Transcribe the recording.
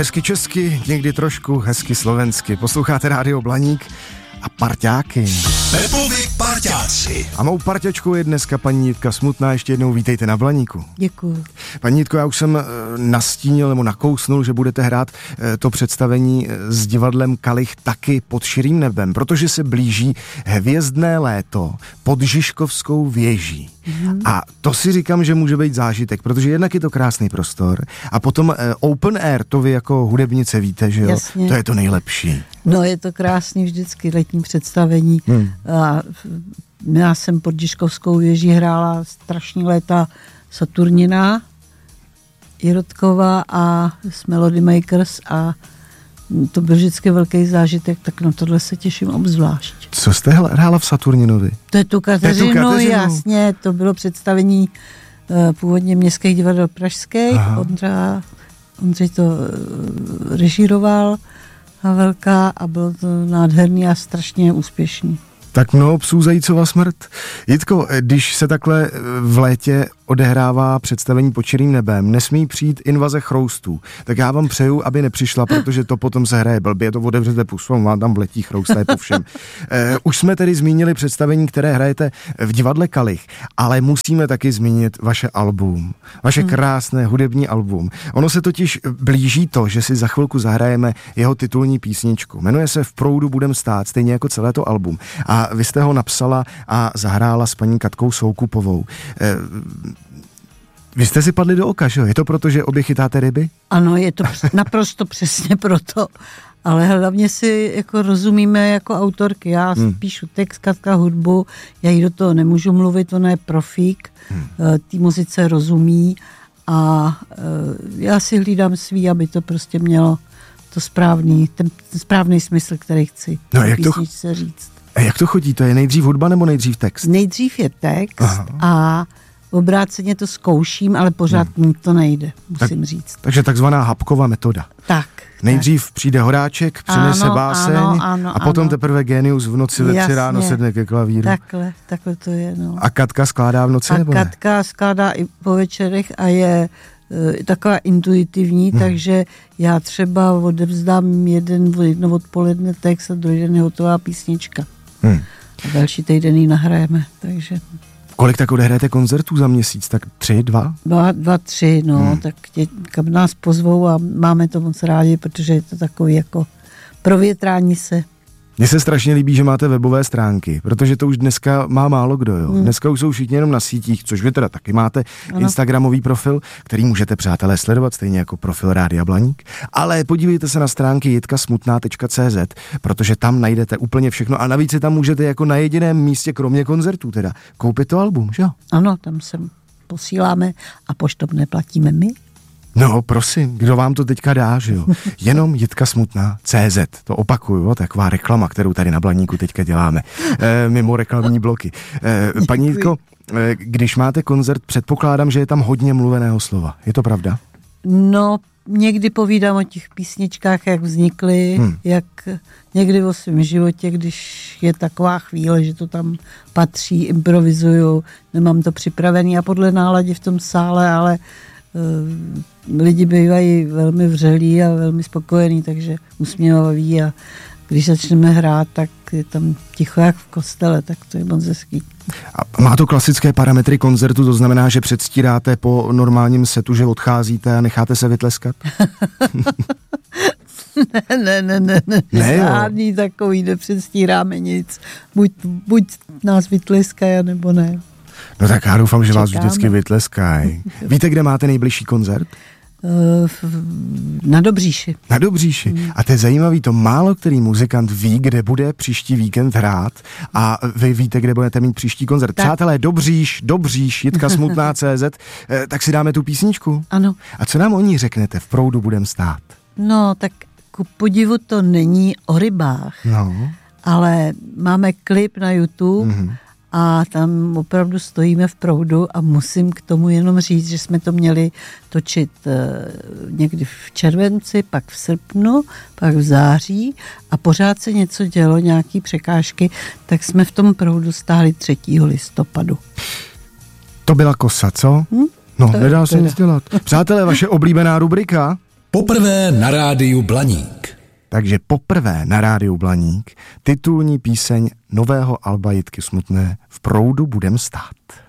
Hezky česky, někdy trošku hezky slovensky. Posloucháte Rádio Blaník a parťáky. Pepovi parťáci. A mou parťačkou je dneska paní Jitka Smutná. Ještě jednou vítejte na Blaníku. Děkuju. Paní Jitko, já už jsem nastínil nebo nakousnul, že budete hrát to představení s divadlem Kalich taky pod širým nebem, protože se blíží hvězdné léto pod Žižkovskou věží. A to si říkám, že může být zážitek, protože jednak je to krásný prostor a potom open air, to vy jako hudebnice víte, že jo? Jasně. To je to nejlepší. No, je to krásný vždycky letní představení. A já jsem pod Žižkovskou věží hrála strašný léta Saturnina, Jirotkova a s Melody Makers a to byl vždycky velký zážitek, tak na tohle se těším obzvlášť. Co jste hrála v Saturninovi? Tetu Kateřinu, jasně, to bylo představení původně Městských divadel pražských. Ondřej to režíroval Havelka a bylo to nádherný a strašně úspěšný. Tak mnoho psů zajícova smrt. Jitko, když se takhle v létě odehrává představení pod širým nebem, nesmí přijít invaze chroustů. Tak já vám přeju, aby nepřišla, protože to potom se hraje blbě, to otevřete pusu, vám tam vletí chrousta, je po všem. Už jsme tedy zmínili představení, které hrajete v divadle Kalich, ale musíme taky zmínit vaše album. Vaše krásné hudební album. Ono se totiž blíží to, že si za chvilku zahrajeme jeho titulní písničku. Jmenuje se V proudu budem stát, stejně jako celé to album. A vy jste ho napsala a zahrála s paní Katkou Soukupovou. Vy jste si padli do oka, že jo? Je to proto, že obě chytáte ryby? Ano, je to naprosto přesně proto. Ale hlavně si jako rozumíme jako autorky. Já píšu text, Katka hudbu, já jí do toho nemůžu mluvit, ona je profík, té muzice rozumí a já si hlídám svý, aby to prostě mělo to správný, ten správný smysl, který chci písničce říct. A jak to chodí? To je nejdřív hudba nebo nejdřív text? Nejdřív je text a obráceně to zkouším, ale pořád mi to nejde, musím říct. Takže takzvaná Hapkova metoda. Tak. Nejdřív přijde Horáček, přinese báseň a potom teprve génius v noci ve 3 ráno sedne ke klavíru. Takhle to je, no. A Katka skládá v noci, nebo ne? Katka skládá i po večerech a je taková intuitivní, takže já třeba odevzdám jedno odpoledne text a druhý den je hotová písnička. A další týden ji nahrajeme, takže... Kolik tak odehrajete koncertů za měsíc? Tak 3, 2? 2, 3, no, tak kam nás pozvou a máme to moc rádi, protože je to takový jako provětrání se. Mně se strašně líbí, že máte webové stránky, protože to už dneska má málo kdo, jo. Dneska už jsou všichni jenom na sítích, což vy teda taky máte instagramový profil, který můžete, přátelé, sledovat, stejně jako profil Rádia Blaník. Ale podívejte se na stránky jitkasmutná.cz, protože tam najdete úplně všechno a navíc si tam můžete jako na jediném místě, kromě koncertů teda, koupit to album, že jo? Ano, tam se posíláme a poštovné platíme my. No, prosím, kdo vám to teďka dá, že jo? Jenom jitkasmutná.cz, to opakuju, taková reklama, kterou tady na Blaníku teďka děláme, mimo reklamní bloky. Paní Jitko, když máte koncert, předpokládám, že je tam hodně mluveného slova, je to pravda? No, někdy povídám o těch písničkách, jak vznikly, jak někdy o svém životě, když je taková chvíle, že to tam patří, improvizuju, nemám to připravený a podle nálady v tom sále, ale lidi bývají velmi vřelí a velmi spokojení, takže usměvaví a když začneme hrát, tak je tam ticho jak v kostele, tak to je moc hezký. A má to klasické parametry koncertu, to znamená, že předstíráte po normálním setu, že odcházíte a necháte se vytleskat? Ne, žádný takový, nepředstíráme nic. Buď nás vytleskají, nebo ne. No tak já doufám, že vás vždycky vytleskají. Víte, kde máte nejbližší koncert? Na Dobříši. Na Dobříši. A to je zajímavý, to málo který muzikant ví, kde bude příští víkend hrát a vy víte, kde budete mít příští koncert. Tak. Přátelé, Dobříš, jitkasmutná.cz, tak si dáme tu písničku? Ano. A co nám o ní řeknete? V proudu budem stát. No, tak ku podivu to není o rybách, ale máme klip na YouTube a tam opravdu stojíme v proudu a musím k tomu jenom říct, že jsme to měli točit někdy v červenci, pak v srpnu, pak v září a pořád se něco dělo, nějaký překážky, tak jsme v tom proudu stáli 3. listopadu. To byla kosa, co? No, nedá se nic dělat. Přátelé, vaše oblíbená rubrika? Poprvé na rádiu Blaník. Takže poprvé na rádiu Blaník titulní píseň nového alba Jitky Smutné V proudu budem stát.